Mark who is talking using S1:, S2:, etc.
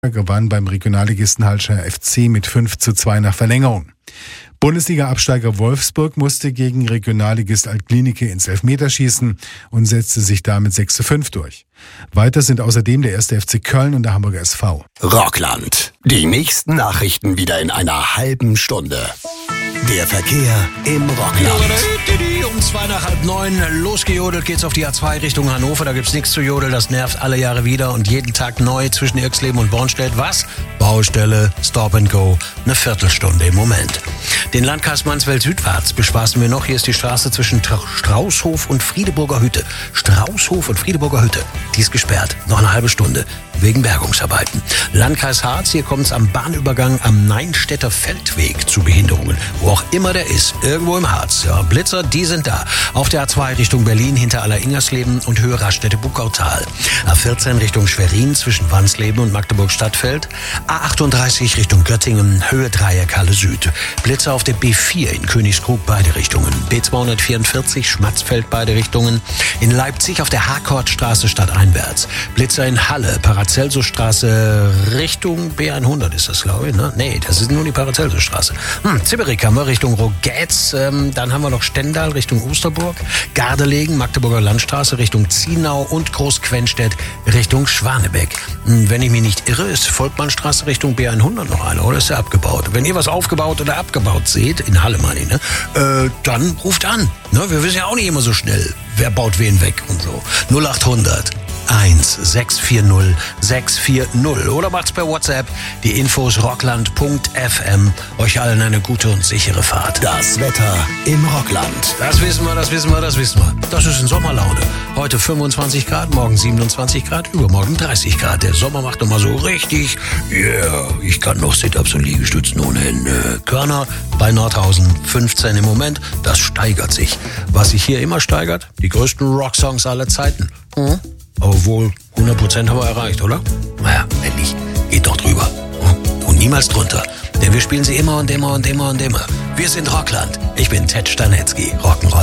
S1: gewann beim Regionalligisten Hallischer FC mit 5:2 nach Verlängerung. Bundesliga-Absteiger Wolfsburg musste gegen Regionalligist Altklinike ins Elfmeterschießen und setzte sich damit 6:5 durch. Weiter sind außerdem der 1. FC Köln und der Hamburger SV.
S2: Rockland. Die nächsten Nachrichten wieder in einer halben Stunde. Der Verkehr im Rockland.
S3: Um 8:45 losgejodelt geht's auf die A2 Richtung Hannover. Da gibt's nichts zu jodeln, das nervt alle Jahre wieder und jeden Tag neu zwischen Irxleben und Bornstedt. Was? Baustelle, Stop and Go, eine Viertelstunde im Moment. Den Landkreis Mansfeld südwärts bespaßen wir noch. Hier ist die Straße zwischen Straußhof und Friedeburger Hütte. Straußhof und Friedeburger Hütte, die ist gesperrt. Noch eine halbe Stunde wegen Bergungsarbeiten. Landkreis Harz, hier kommt's am Bahnübergang am Neinstädter Feldweg zu Behinderungen. Wo auch immer der ist, irgendwo im Harz. Ja, Blitzer, die sind da. Auf der A2 Richtung Berlin hinter Aller-Ingersleben und Höhe Raststätte-Buckautal. A14 Richtung Schwerin zwischen Wansleben und Magdeburg-Stadtfeld. A38 Richtung Göttingen, Höhe Dreieck Halle Süd. Blitzer auf der B4 in Königskrug beide Richtungen. B244 Schmatzfeld beide Richtungen. In Leipzig auf der Harkortstraße stadteinwärts. Blitzer in Halle, Paracelsusstraße Richtung B100 ist das, glaube ich. Ne? Nee, das ist nur die Paracelsusstraße. Zibberik haben wir Richtung Rogetz. Dann haben wir noch Stendal Richtung Osterburg. Gardelegen, Magdeburger Landstraße Richtung Zienau und Großquenstedt Richtung Schwanebeck. Wenn ich mich nicht irre, ist Volkmannstraße Richtung B100 noch eine, oder ist der abgebaut? Wenn ihr was aufgebaut oder abgebaut seht, in Halle meine ich, ne? Dann ruft an. Ne? Wir wissen ja auch nicht immer so schnell, wer baut wen weg und so. 0800 640 640 oder macht's per WhatsApp. Die Infos rockland.fm. Euch allen eine gute und sichere Fahrt.
S2: Das Wetter im Rockland.
S3: Das wissen wir. Das ist in Sommerlaune. Heute 25 Grad, morgen 27 Grad, übermorgen 30 Grad. Der Sommer macht nochmal so richtig. Yeah, ich kann noch Sit-Ups und Liegestützen ohne Ende. Körner bei Nordhausen 15 im Moment. Das steigert sich. Was sich hier immer steigert, die größten Rocksongs aller Zeiten. Aber wohl 100% haben wir erreicht, oder? Naja, wenn nicht, geht doch drüber. Und niemals drunter. Denn wir spielen sie immer und immer und immer und immer. Wir sind Rockland. Ich bin Ted Stanetzky. Rock'n'Roll.